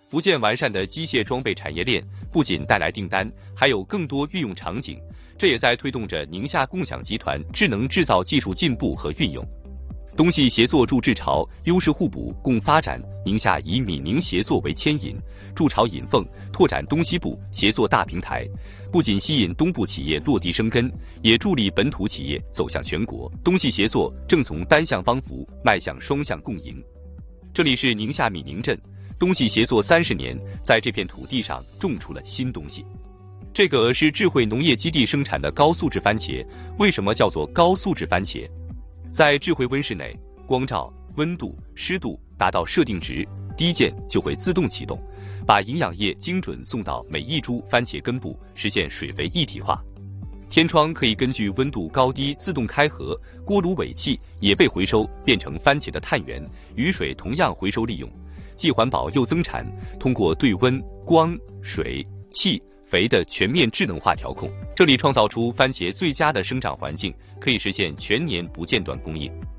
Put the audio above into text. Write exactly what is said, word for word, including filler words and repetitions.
福建完善的机械装备产业链不仅带来订单，还有更多运用场景，这也在推动着宁夏共享集团智能制造技术进步和运用。东西协作助制潮，优势互补共发展。宁夏以闽宁协作为牵引，筑巢引凤，拓展东西部协作大平台，不仅吸引东部企业落地生根，也助力本土企业走向全国。东西协作正从单向帮扶迈向双向共赢。这里是宁夏闽宁镇，东西协作三十年，在这片土地上种出了新东西。这个是智慧农业基地生产的高素质番茄，为什么叫做高素质番茄？在智慧温室内，光照、温度、湿度达到设定值，滴键就会自动启动，把营养液精准送到每一株番茄根部，实现水肥一体化。天窗可以根据温度高低自动开合，锅炉尾气也被回收变成番茄的碳源，雨水同样回收利用，既环保又增产。通过对温、光、水、气、肥的全面智能化调控，这里创造出番茄最佳的生长环境，可以实现全年不间断供应。